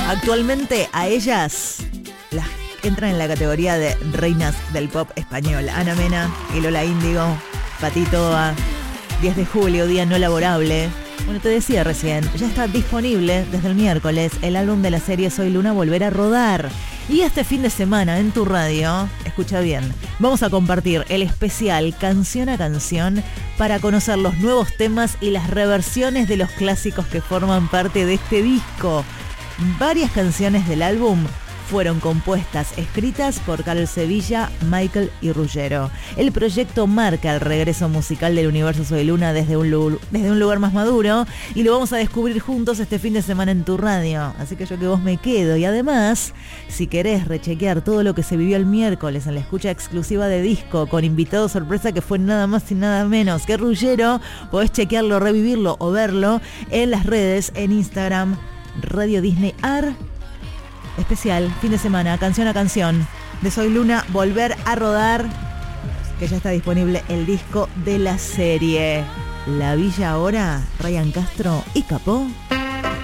Actualmente a ellas las entran en la categoría de reinas del pop español. Ana Mena y Lola Índigo, Patitoa, 10 de julio, día no laborable. Bueno, te decía recién, ya está disponible desde el miércoles el álbum de la serie Soy Luna Volver a Rodar. Y este fin de semana en tu radio, escucha bien, vamos a compartir el especial Canción a Canción para conocer los nuevos temas y las reversiones de los clásicos que forman parte de este disco. Varias canciones del álbum fueron compuestas, escritas por Carlos Sevilla, Michael y Ruggiero. El proyecto marca el regreso musical del universo Soy Luna desde un lugar más maduro y lo vamos a descubrir juntos este fin de semana en tu radio. Así que yo que vos me quedo. Y además, si querés rechequear todo lo que se vivió el miércoles en la escucha exclusiva de disco con invitado sorpresa que fue nada más y nada menos que Ruggiero, podés chequearlo, revivirlo o verlo en las redes, en Instagram, Radio Disney Ar. Especial, fin de semana, canción a canción, de Soy Luna, Volver a Rodar, que ya está disponible el disco de la serie. La Villa ahora, Ryan Castro y Capó.